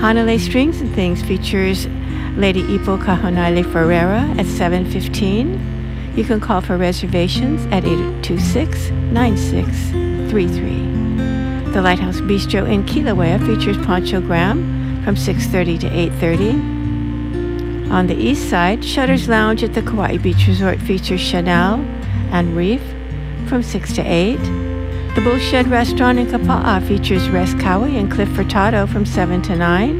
Hanalei Strings and Things features Lady Ipo Kahonale Ferreira at 7:15. You can call for reservations at 826-9633. The Lighthouse Bistro in Kilauea features Pancho Graham from 6:30 to 8:30. On the east side, Shutter's Lounge at the Kauai Beach Resort features Chanel and Reef from 6 to 8. The Bullshed Restaurant in Kapa'a features Res Kaui and Cliff Furtado from 7 to 9.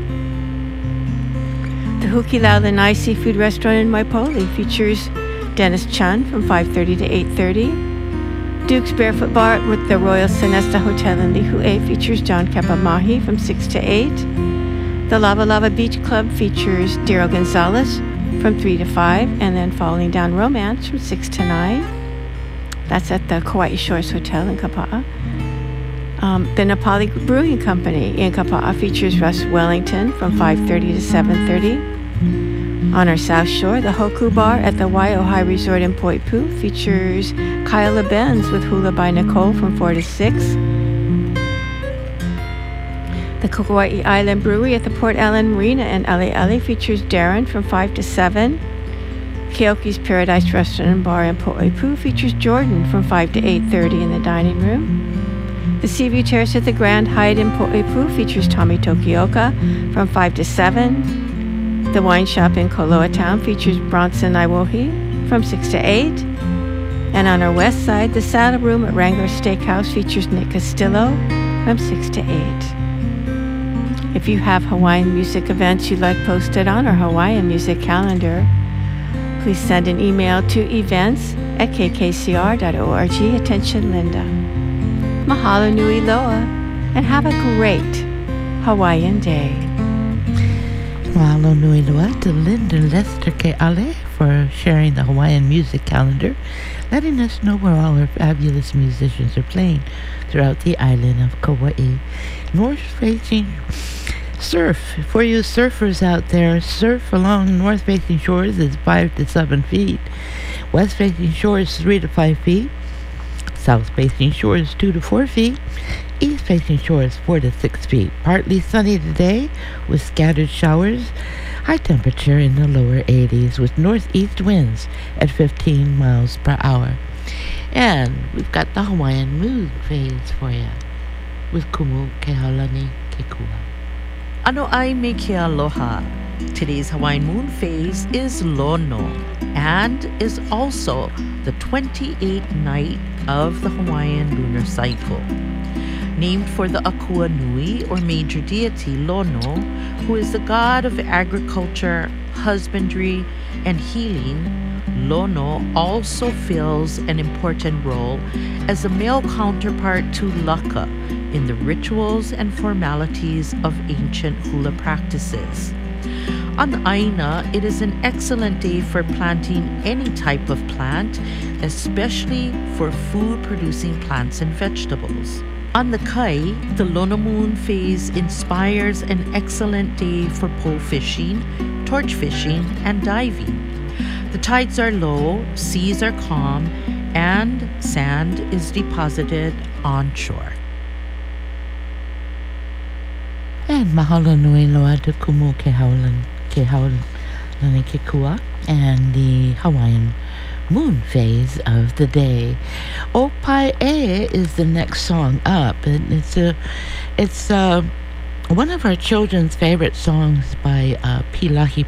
The Hukilau Lanai Seafood Restaurant in Maipoli features Dennis Chun from 5:30 to 8:30. Duke's Barefoot Bar with the Royal Sonesta Hotel in Lihue features John Kapamahi from 6 to 8. The Lava Lava Beach Club features Daryl Gonzalez from 3 to 5, and then Falling Down Romance from 6 to 9. That's at the Kauai Shores Hotel in Kapa'a. The Nepali Brewing Company in Kapa'a features Russ Wellington from 5:30 to 7:30. On our south shore, the Hoku Bar at the Wai'ohai Resort in Poipu features Kyla Benz with Hula by Nicole from 4 to 6. The Kauai Island Brewery at the Port Ellen Marina in Ali'ali features Darren from 5 to 7. Keoki's Paradise Restaurant and Bar in Poipu features Jordan from 5 to 8:30 in the dining room. The Seaview Terrace at the Grand Hyatt in Poipu features Tommy Tokioka from 5 to 7. The wine shop in Koloa Town features Bronson Iwohi from 6 to 8. And on our west side, the Saddle Room at Wrangler Steakhouse features Nick Castillo from 6 to 8. If you have Hawaiian music events you'd like posted on our Hawaiian music calendar, please send an email to events@kkcr.org. Attention, Linda. Mahalo nui loa, and have a great Hawaiian day. Mahalo nui loa to Linda Lester Ke'ale for sharing the Hawaiian music calendar, letting us know where all our fabulous musicians are playing throughout the island of Kauai. North-facing surf. For you surfers out there, surf along north-facing shores is 5 to 7 feet. West-facing shores 3 to 5 feet. South-facing shores 2 to 4 feet. East-facing shores 4 to 6 feet. Partly sunny today with scattered showers. High temperature in the lower 80s with northeast winds at 15 miles per hour. And we've got the Hawaiian moon phase for you with Kumu Kehaulani Kekua. Ano ai me ke aloha. Today's Hawaiian moon phase is Lono and is also the 28th night of the Hawaiian lunar cycle. Named for the Akua Nui, or major deity Lono, who is the god of agriculture, husbandry, and healing, Lono also fills an important role as a male counterpart to Laka in the rituals and formalities of ancient hula practices. On Aina, it is an excellent day for planting any type of plant, especially for food-producing plants and vegetables. On the Kai, the Lono moon phase inspires an excellent day for pole fishing, torch fishing, and diving. The tides are low, seas are calm, and sand is deposited on shore. And mahalo nui loa te kumu Kehaulani Kekua and the Hawaiian moon phase of the day. Opai E is the next song up, and it's one of our children's favorite songs by Pilahi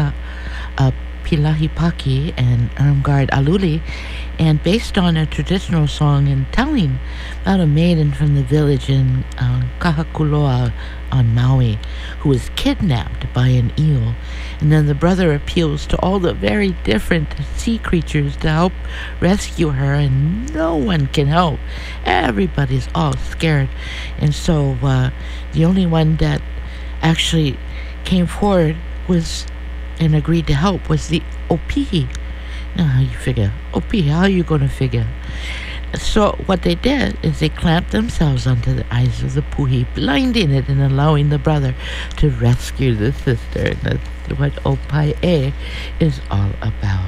Paki and Irmgard Aluli, and based on a traditional song and telling about a maiden from the village in Kahakuloa on Maui who was kidnapped by an eel, and then the brother appeals to all the very different sea creatures to help rescue her, and no one can help. Everybody's all scared, and so the only one that actually came forward was and agreed to help was the Opihi. Now, how you figure? Opihi, how you going to figure? So what they did is they clamped themselves onto the eyes of the puhi, blinding it and allowing the brother to rescue the sister. And that's what Opai E is all about.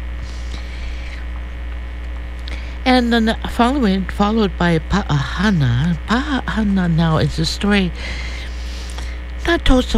And then followed by Pa'ahana. Pa'ahana now is a story not told so